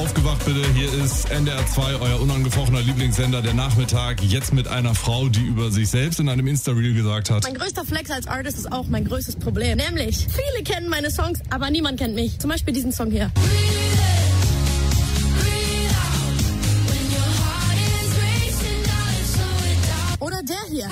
aufgewacht bitte. Hier ist NDR 2, euer unangefochener Lieblingssender, der Nachmittag. Jetzt mit einer Frau, die über sich selbst in einem Insta-Reel gesagt hat: Mein größter Flex als Artist ist auch mein größtes Problem. Nämlich, viele kennen meine Songs, aber niemand kennt mich. Zum Beispiel diesen Song hier. Oder der hier.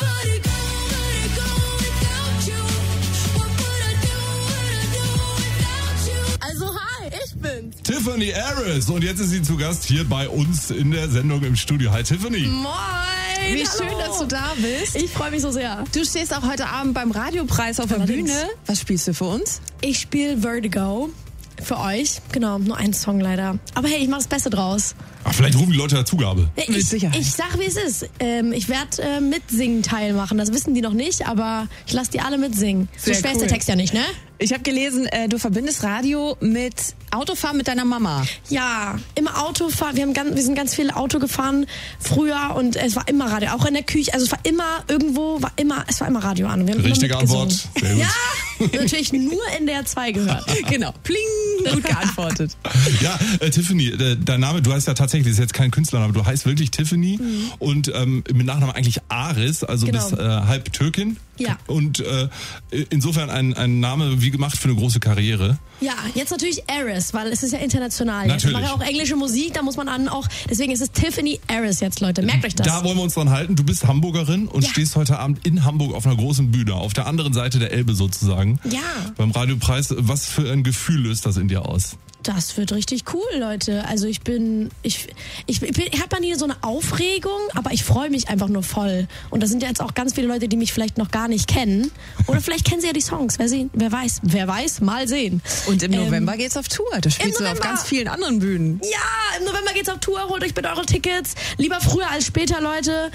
Also hi, ich bin's. Tiffany Harris. Und jetzt ist sie zu Gast hier bei uns in der Sendung im Studio. Hi Tiffany. Moin. Wie hallo. schön, dass du da bist. Ich freue mich so sehr. Du stehst auch heute Abend beim Radiopreis auf der Allerdings. Bühne. Was spielst du für uns? Ich spiele Vertigo für euch. Genau, nur einen Song leider. Aber hey, ich mache das Beste draus. Ach, vielleicht rufen die Leute ja Zugabe. Mit Sicherheit. Ich sag, wie es ist. Ich werde mitsingen teilmachen. Das wissen die noch nicht, aber ich lasse die alle mitsingen. Sehr So schwer ist cool. der Text ja nicht, ne? Ich habe gelesen, du verbindest Radio mit Autofahren mit deiner Mama. Ja, im Autofahren. Wir sind ganz viel Auto gefahren früher und es war immer Radio. Auch in der Küche. Also es war immer irgendwo, es war immer Radio an. Wir haben Richtige immer Antwort. mitgesungen. Sehr gut. Ja, natürlich nur in der 2 gehört. Genau. Pling, gut geantwortet. Ja, Tiffany, dein Name, du heißt ja tatsächlich, das ist jetzt kein Künstlername, du heißt wirklich Tiffany und mit Nachnamen eigentlich Aris, also Genau. bist halb Türkin. Ja. Und insofern ein Name wie gemacht für eine große Karriere. Ja, jetzt natürlich Aris, weil es ist ja international. Jetzt. Natürlich. Ich mache ja auch englische Musik, da muss man dann auch, deswegen ist es Tiffany Aris jetzt, Leute. Merkt euch das. Da wollen wir uns dran halten. Du bist Hamburgerin und Ja. stehst heute Abend in Hamburg auf einer großen Bühne, auf der anderen Seite der Elbe sozusagen. Ja. Beim Radiopreis. Was für ein Gefühl löst das in dir aus? Das wird richtig cool, Leute. Also ich habe mal nie so eine Aufregung, aber ich freue mich einfach nur voll. Und da sind ja jetzt auch ganz viele Leute, die mich vielleicht noch gar nicht kennen. Oder vielleicht kennen sie ja die Songs. Wer weiß, mal sehen. Und im November geht's auf Tour. Da spielst du auf November. ganz vielen anderen Bühnen. Ja, im November geht's auf Tour. Holt euch bitte eure Tickets. Lieber früher als später, Leute.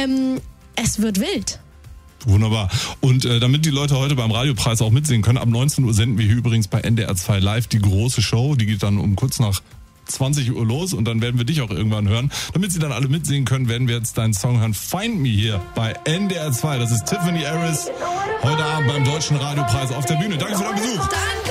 Es wird wild. Wunderbar. Und damit die Leute heute beim Radiopreis auch mitsingen können, ab 19 Uhr senden wir hier übrigens bei NDR 2 Live die große Show. Die geht dann um kurz nach 20 Uhr los und dann werden wir dich auch irgendwann hören. Damit sie dann alle mitsingen können, werden wir jetzt deinen Song hören. Find Me hier bei NDR 2. Das ist Tiffany Harris heute Abend beim Deutschen Radiopreis auf der Bühne. Danke für deinen Besuch. Danke.